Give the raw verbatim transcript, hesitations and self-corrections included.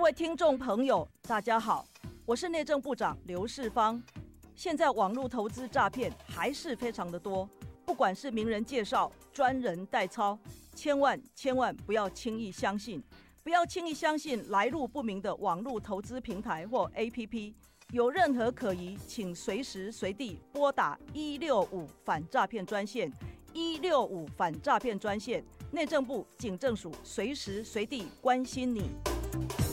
位听众朋友，大家好，我是内政部长刘世芳。现在网络投资诈骗还是非常的多，不管是名人介绍、专人代操，千万千万不要轻易相信，不要轻易相信来路不明的网络投资平台或 A P P。有任何可疑，请随时随地拨打一六五反诈骗专线，一六五反诈骗专线，内政部警政署随时随地关心你。